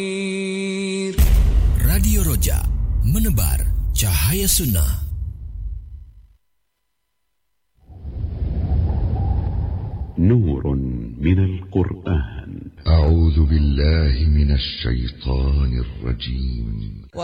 Radio Roja, menebar cahaya sunnah. نور من القرآن. أعوذ بالله من الشيطان الرجيم.